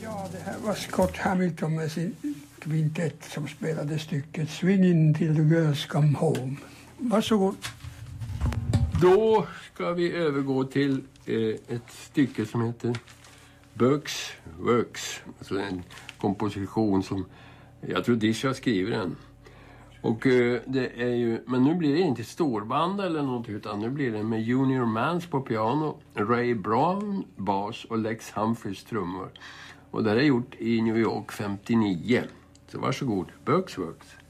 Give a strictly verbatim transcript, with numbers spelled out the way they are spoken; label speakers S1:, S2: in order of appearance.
S1: Ja, det här var Scott Hamilton med sin kvintett som spelade stycket Swinging till the Girls Come Home. Varsågod.
S2: Då ska vi övergå till eh, ett stycke som heter Burke's Works. Alltså en komposition som jag tror Disha skriver den. Och eh, det är ju, men nu blir det inte storband eller något, utan nu blir det med Junior Mans på piano, Ray Brown bas och Lex Humphreys trummor. Och det är gjort i New York femtionio. Så varsågod, Burke's Works.